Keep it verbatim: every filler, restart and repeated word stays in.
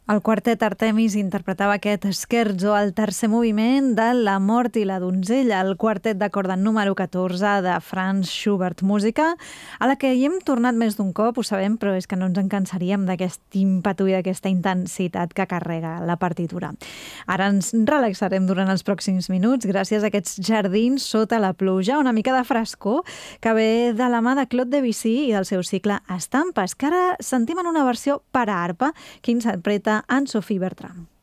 El quartet Artemis interpretava aquest scherzo, el tercer moviment de La mort i la donzella, el quartet de corda número catorze de Franz Schubert, música a la que hi hem tornat més d'un cop, ho sabem, però és que no ens en cansaríem d'aquest ímpetu i d'aquesta intensitat que carrega la partitura. Ara ens relaxarem durant els pròxims minuts gràcies a aquests jardins sota la pluja, una mica de frescor que ve de la mà de Claude Debussy i del seu cicle Estampes, que ara sentim en una versió per a arpa que interpreta Anne-Sophie Bertrand.